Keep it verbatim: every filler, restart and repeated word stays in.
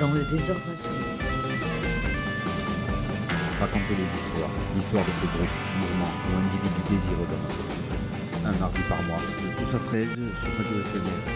Dans le désordre absolu. Raconter les histoires, l'histoire de ce groupe, mouvement ou individu désireux de notre culture. Un mardi par mois, De douze à treize sur Radio S M R.